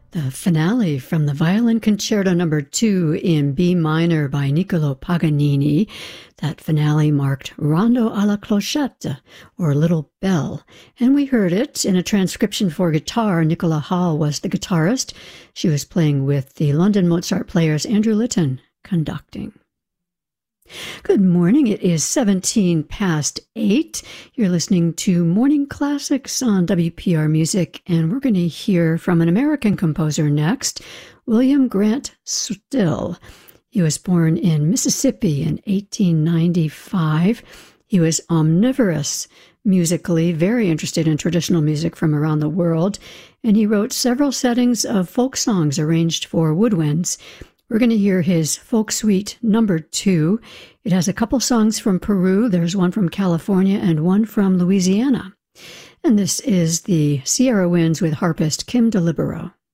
The finale from the Violin Concerto No. 2 in B minor by Niccolo Paganini. That finale marked Rondo alla Clochette, or Little Bell, and we heard it in a transcription for guitar. Nicola Hall was the guitarist. She was playing with the London Mozart Players, Andrew Litton conducting. Good morning. It is 17 past 8. You're listening to Morning Classics on WPR Music, and we're going to hear from an American composer next, William Grant Still. He was born in Mississippi in 1895. He was omnivorous musically, very interested in traditional music from around the world, and he wrote several settings of folk songs arranged for woodwinds. We're going to hear his Folk Suite No. 2. It has a couple songs from Peru. There's one from California and one from Louisiana. And this is the Sierra Winds with harpist Kim DeLibero.